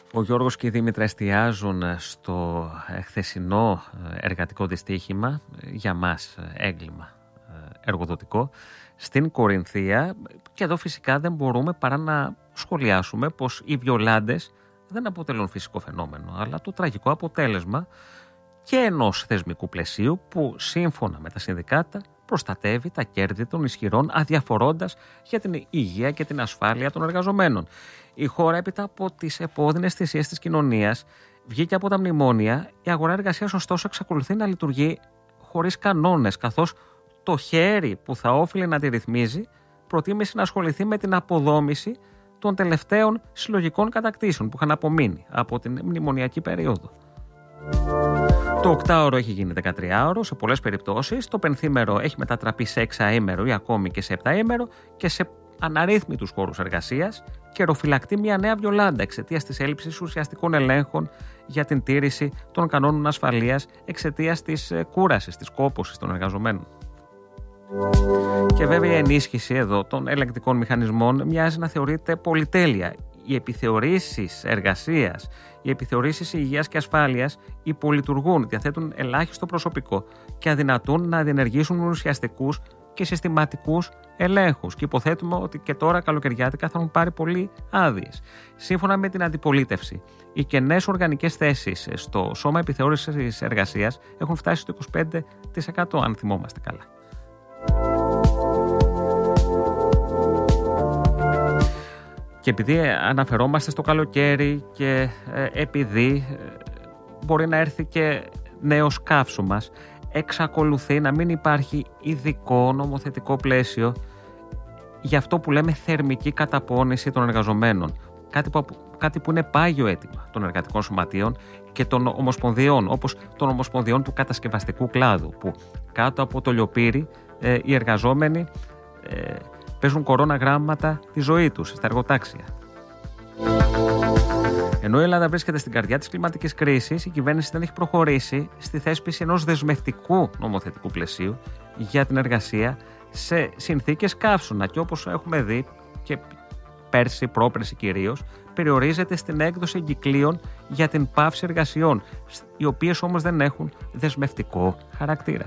Ο Γιώργος και η Δήμητρα εστιάζουν στο χθεσινό εργατικό δυστύχημα, για μας έγκλημα εργοδοτικό, στην Κορινθία, και εδώ φυσικά δεν μπορούμε παρά να σχολιάσουμε πως οι βιολάντες δεν αποτελούν φυσικό φαινόμενο, αλλά το τραγικό αποτέλεσμα και ενός θεσμικού πλαισίου που σύμφωνα με τα συνδικάτα προστατεύει τα κέρδη των ισχυρών, αδιαφορώντας για την υγεία και την ασφάλεια των εργαζομένων. Η χώρα, έπειτα από τις επώδυνες θυσίες της κοινωνίας, βγήκε από τα μνημόνια. Η αγορά εργασίας ωστόσο εξακολουθεί να λειτουργεί χωρίς κανόνες, καθώς το χέρι που θα όφιλε να τη ρυθμίζει προτίμησε να ασχοληθεί με την αποδόμηση των τελευταίων συλλογικών κατακτήσεων που είχαν απομείνει από την μνημονιακή περίοδο. Το 8ωρο έχει γίνει 13ωρο σε πολλές περιπτώσεις, το πενθήμερο έχει μετατραπεί σε 6αήμερο ή ακόμη και σε 7αήμερο και σε αναρρύθμιτους χώρους εργασίας, καιροφυλακτεί μια νέα βιολάντα εξαιτίας της έλλειψης ουσιαστικών ελέγχων για την τήρηση των κανόνων ασφαλείας, εξαιτίας της κούρασης, της κόπωσης των εργαζομένων. Και βέβαια η ενίσχυση εδώ των ελεγκτικών μηχανισμών μοιάζει να θεωρείται πολυτέλεια. Οι επιθεωρήσεις εργασίας, οι επιθεωρήσεις υγείας και ασφάλειας υπολειτουργούν, διαθέτουν ελάχιστο προσωπικό και αδυνατούν να διενεργήσουν ουσιαστικούς και συστηματικούς ελέγχους. Και υποθέτουμε ότι και τώρα καλοκαιριάτικα θα έχουν πάρει πολλοί άδειες. Σύμφωνα με την αντιπολίτευση, οι κενές οργανικές θέσεις στο Σώμα Επιθεώρησης Εργασίας έχουν φτάσει στο 25%, αν θυμόμαστε καλά. Και επειδή αναφερόμαστε στο καλοκαίρι και επειδή μπορεί να έρθει και νέος καύσωμας, εξακολουθεί να μην υπάρχει ειδικό νομοθετικό πλαίσιο για αυτό που λέμε θερμική καταπώνηση των εργαζομένων. Κάτι που είναι πάγιο αίτημα των εργατικών σωματείων και των ομοσπονδιών, όπως των ομοσπονδιών του κατασκευαστικού κλάδου, που κάτω από το λιοπύρι οι εργαζόμενοι παίζουν κορώνα γράμματα τη ζωή τους στα εργοτάξια. Ενώ η Ελλάδα βρίσκεται στην καρδιά της κλιματικής κρίσης, η κυβέρνηση δεν έχει προχωρήσει στη θέσπιση ενός δεσμευτικού νομοθετικού πλαισίου για την εργασία σε συνθήκες καύσωνα. Και όπως έχουμε δει και πέρσι, πρόπερσι κυρίως, περιορίζεται στην έκδοση εγκυκλίων για την πάυση εργασιών, οι οποίες όμως δεν έχουν δεσμευτικό χαρακτήρα.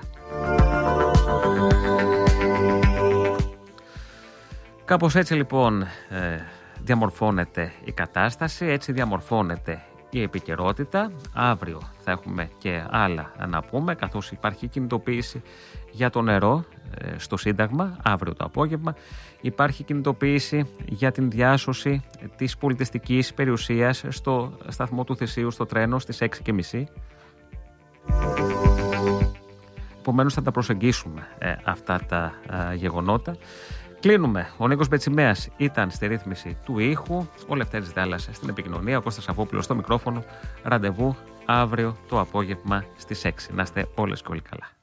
Κάπως έτσι λοιπόν διαμορφώνεται η κατάσταση, έτσι διαμορφώνεται η επικαιρότητα. Αύριο θα έχουμε και άλλα να πούμε, καθώς υπάρχει κινητοποίηση για το νερό στο Σύνταγμα, αύριο το απόγευμα. Υπάρχει κινητοποίηση για την διάσωση της πολιτιστικής περιουσίας στο σταθμό του Θησίου, στο τρένο, στις 6:30. Επομένως θα τα προσεγγίσουμε αυτά τα γεγονότα. Κλείνουμε. Ο Νίκος Μπετσιμέας ήταν στη ρύθμιση του ήχου, ο Λευτέρης Δάλλας στην επικοινωνία, ο Κώστας Αβόπουλος στο μικρόφωνο. Ραντεβού αύριο το απόγευμα στις 6. Να είστε όλες και όλοι καλά.